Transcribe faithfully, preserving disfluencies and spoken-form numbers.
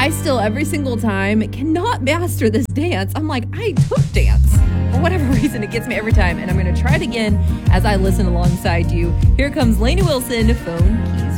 I still, every single time, cannot master this dance. I'm like, I took dance. For whatever reason, it gets me every time. And I'm going to try it again as I listen alongside you. Here comes Lainey Wilson, Phone Keys.